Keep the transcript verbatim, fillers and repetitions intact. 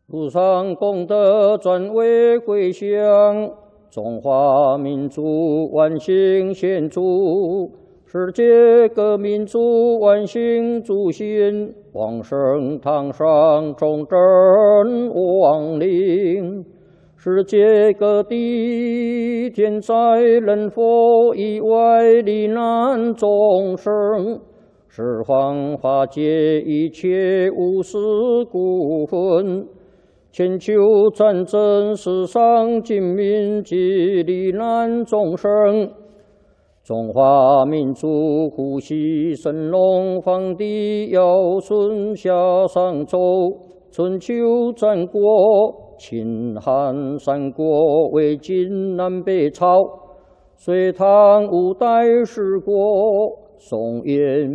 路上功德转为回向，中华民族万幸献祝，世界各民族万幸祝新，往生堂上众真亡灵。世界各地天灾人祸意外罹难众生，十方法界一切无私故分，千秋战争世上尽民及罹难众生。中华民族呼吸神龙皇帝尧舜夏商周，春秋战国秦汉三国魏晋南北朝，隋唐五代十国，宋元